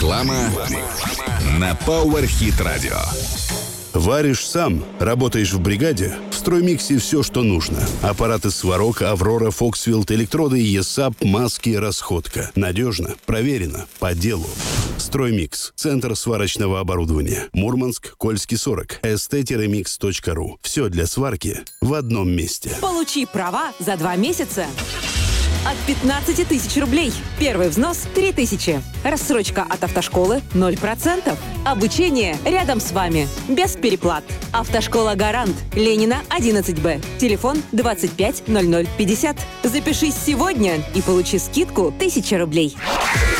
Реклама на Power Hit Radio. Варишь сам, работаешь в бригаде? В «Строймиксе» все, что нужно. Аппараты «Сварог», «Аврора», «Фоксвилд», электроды, ЕСАП, маски, расходка. Надежно, проверено, по делу. «Строймикс» — центр сварочного оборудования. Мурманск, Кольский, 40. st-mix.ru. Все для сварки в одном месте. Получи права за 2 месяца. От 15 тысяч рублей. Первый взнос – 3 тысячи. Рассрочка от автошколы – 0%. Обучение рядом с вами. Без переплат. Автошкола «Гарант». Ленина, 11Б. Телефон 25 00 50. Запишись сегодня и получи скидку 1000 рублей.